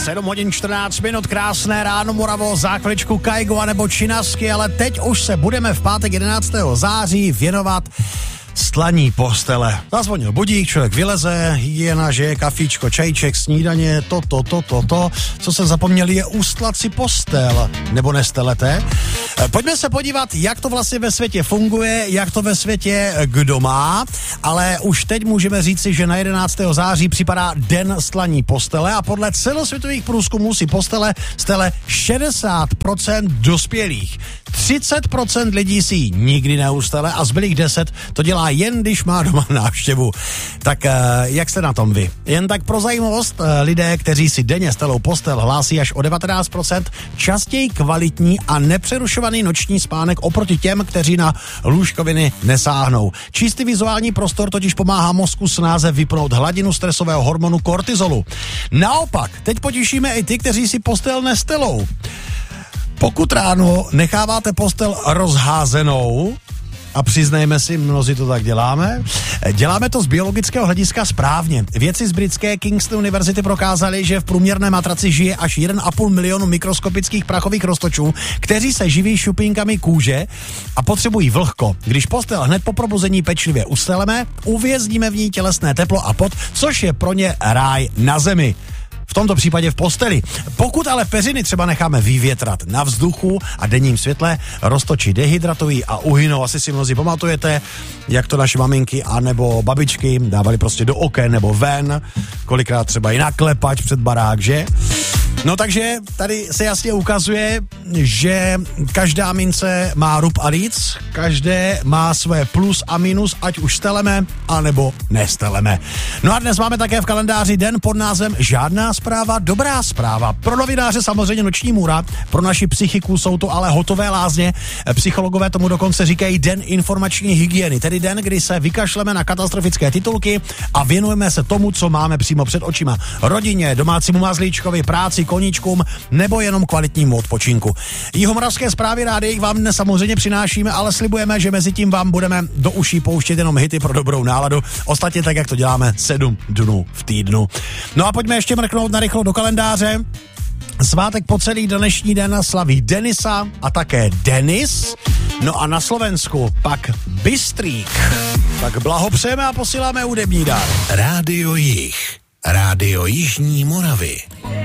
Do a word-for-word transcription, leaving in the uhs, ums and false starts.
sedm hodin čtrnáct minut, krásné ráno Moravo, za chviličku Kaigo a nebo Činasky, ale teď už se budeme v pátek jedenáctého září věnovat stlaní postele. Zazvonil budík, člověk vyleze, hygiena, že kafíčko, čajček, snídaně, to, to, to, to, to. Co jsem zapomněl, je ustlat si postel, nebo nestelete. Pojďme se podívat, jak to vlastně ve světě funguje, jak to ve světě kdo má, ale už teď můžeme říci, že na jedenáctého září připadá den stlaní postele a podle celosvětových průzkumů si postele stele šedesát procent dospělých. třicet procent lidí si ji nikdy neustele a zbylých deset to dělá jen, když má doma návštěvu. Tak jak jste na tom vy? Jen tak pro zajímavost, lidé, kteří si denně stelou postel, hlásí až o devatenáct procent častěji kvalitní a nepřerušovaný noční spánek oproti těm, kteří na lůžkoviny nesáhnou. Čistý vizuální prostor totiž pomáhá mozku snáze vypnout hladinu stresového hormonu kortizolu. Naopak, teď potěšíme i ty, kteří si postel nestelou. Pokud ráno necháváte postel rozházenou, a přiznejme si, mnozí to tak děláme, děláme to z biologického hlediska správně. Vědci z britské Kingston univerzity prokázali, že v průměrné matraci žije až jeden a půl milionu mikroskopických prachových roztočů, kteří se živí šupínkami kůže a potřebují vlhko. Když postel hned po probuzení pečlivě usteleme, uvězníme v ní tělesné teplo a pot, což je pro ně ráj na zemi. V tomto případě v posteli. Pokud ale peřiny třeba necháme vyvětrat na vzduchu a denním světle, roztoči dehydratují a uhynou. Asi si mnozí pamatujete, jak to naše maminky a nebo babičky dávali prostě do oken nebo ven, kolikrát třeba i na klepač před barák, že? No takže tady se jasně ukazuje, že každá mince má rub a líc, každé má své plus a minus, ať už steleme, anebo nesteleme. No a dnes máme také v kalendáři den pod názvem Žádná zpráva, dobrá zpráva. Pro novináře samozřejmě noční můra, pro naši psychiku jsou to ale hotové lázně. Psychologové tomu dokonce říkají den informační hygieny, tedy den, kdy se vykašleme na katastrofické titulky a věnujeme se tomu, co máme přímo před očima. Rodině, domácímu mazlíčkovi, práci, koníčkům nebo jenom kvalitnímu odpočinku. Jihomoravské zprávy rádií vám dnes samozřejmě přinášíme, ale slibujeme, že mezi tím vám budeme do uší pouštět jenom hity pro dobrou náladu. Ostatně tak, jak to děláme sedm dnů v týdnu. No a pojďme ještě mrknout narychlo do kalendáře. Svátek po celý dnešní den slaví Denisa a také Denis. No a na Slovensku pak Bystrík. Tak blahopřejeme a posíláme hudební dár. Rádio Jih. Rádio Jižní Moravy.